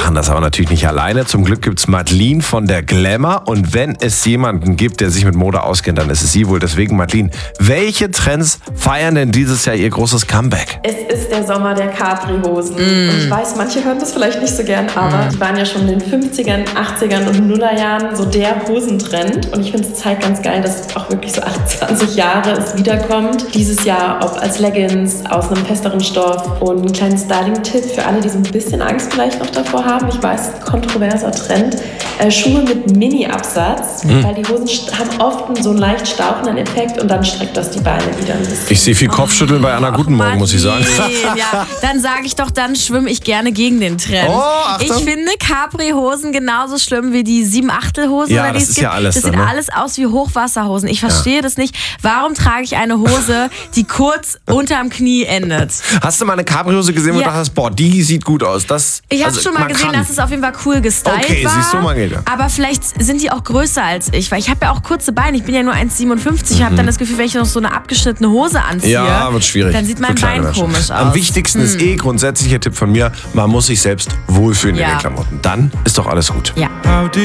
machen das aber natürlich nicht alleine. Zum Glück gibt's Madeline von der Glamour. Und wenn es jemanden gibt, der sich mit Mode auskennt, dann ist es sie wohl. Deswegen, Madeline, welche Trends feiern denn dieses Jahr ihr großes Comeback? Es ist der Sommer der Capri-Hosen. Und ich weiß, manche hören das vielleicht nicht so gern, aber die waren ja schon in den 50ern, 80ern und Nullerjahren so der Hosentrend. Und ich finde, es zeigt ganz geil, dass auch wirklich so alle 20 Jahre es wiederkommt. Dieses Jahr, ob als Leggings, aus einem festeren Stoff. Und einen kleinen Styling-Tipp für alle, die so ein bisschen Angst vielleicht noch davor haben. Ich weiß, kontroverser Trend. Schuhe mit Mini-Absatz, weil die Hosen haben oft so einen leicht stauchenden Effekt und dann streckt das die Beine wieder ein bisschen. Ich sehe viel Kopfschütteln bei Anna Guten Morgen, muss ich sagen. Ja, dann sage ich doch, dann schwimme ich gerne gegen den Trend. Oh, Achtung. Ich finde Capri-Hosen genauso schlimm wie die 7/8-Hose. Ja, oder die das es ist gibt. ja alles Das dann, sieht ne? alles aus wie Hochwasserhosen. Ich verstehe das nicht. Warum trage ich eine Hose, die kurz unterm Knie endet? Hast du mal eine Capri-Hose gesehen, wo du dachtest, boah, die sieht gut aus? Ich habe schon mal gesehen, dass es auf jeden Fall cool gestylt Okay, war. siehst du, man geht ja. Aber vielleicht sind die auch größer als ich, weil ich habe ja auch kurze Beine. Ich bin ja nur 1,57 und habe dann das Gefühl, wenn ich noch so eine abgeschnittene Hose anziehe, Ja, wird schwierig. dann sieht mein Für kleine Bein Menschen. komisch aus. Am wichtigsten ist grundsätzlicher Tipp von mir, man muss sich selbst wohlfühlen in Ja. den Klamotten. Dann ist doch alles gut. Ja.